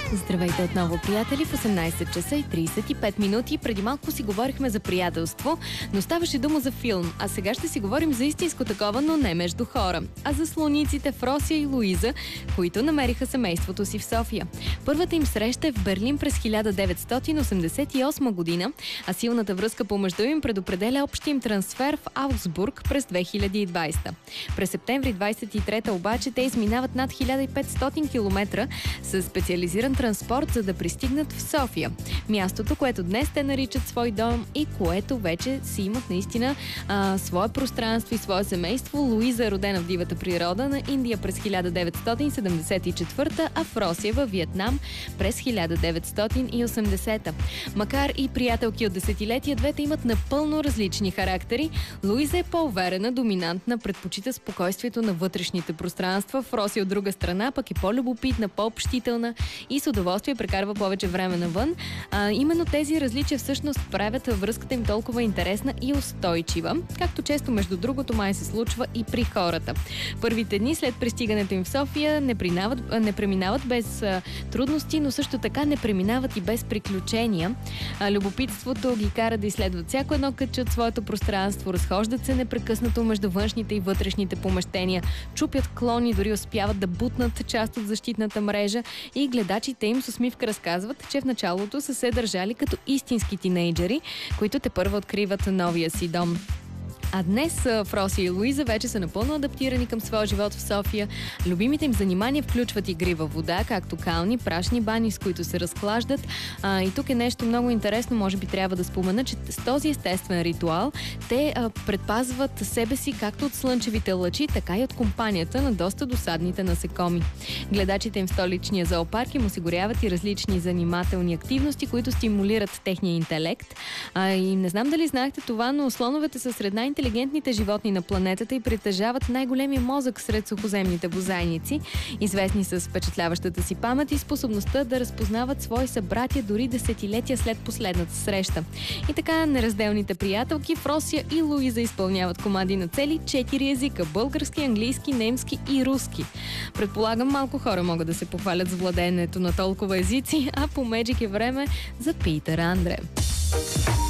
Здравейте отново, приятели, в 18 часа и 35 минути. Преди малко си говорихме за приятелство, но ставаше дума за филм. А сега ще си говорим за истинско такова, но не между хора, а за слониците Фросия и Луиза, които намериха семейството си в София. Първата им среща е в Берлин през 1988 година, а силната връзка помежду им предопределя общия им трансфер в Аугсбург през 2020. През септември 23 обаче те изминават над 1500 км с специализиран транспорт, за да пристигнат в София. Мястото, което днес те наричат свой дом и което вече си имат наистина свое пространство и свое семейство. Луиза е родена в дивата природа на Индия през 1974, а в Росия във Виетнам през 1980. Макар и приятелки от десетилетия, двете имат напълно различни характери. Луиза е по-уверена, доминантна, предпочита спокойствието на вътрешните пространства. В Росия от друга страна пък е по-любопитна, по-общителна и с удоволствие прекарва повече време навън. Именно тези различия всъщност правят връзката им толкова интересна и устойчива, както често между другото май се случва и при хората. Първите дни след пристигането им в София не преминават без трудности, но също така не преминават и без приключения. Любопитството ги кара да изследват всяко едно кътче от своето пространство, разхождат се непрекъснато между външните и вътрешните помещения, чупят клони, дори успяват да бутнат част от защитната мрежа и гледачите им с усмивка разказват, че в началото са се държали като истински тинейджери, които тепърва откриват новия си дом. А днес Фросия и Луиза вече са напълно адаптирани към своя живот в София. Любимите им занимания включват игри във вода, както кални, прашни бани, с които се разклаждат. И тук е нещо много интересно, може би трябва да спомена, че с този естествен ритуал те предпазват себе си както от слънчевите лъчи, така и от компанията на доста досадните насекоми. Гледачите им в столичния зоопарк им осигуряват и различни занимателни активности, които стимулират техния интелект. И не знам дали знаехте това, но слоновете са сред интелигентните животни на планетата и притежават най-големия мозък сред сухоземните бозайници, известни с впечатляващата си памет и способността да разпознават свои събратия дори десетилетия след последната среща. И така неразделните приятелки Фросия и Луиза изпълняват команди на цели 4 езика – български, английски, немски и руски. Предполагам, малко хора могат да се похвалят с владеенето на толкова езици, а по Magic е време за Питър Андре.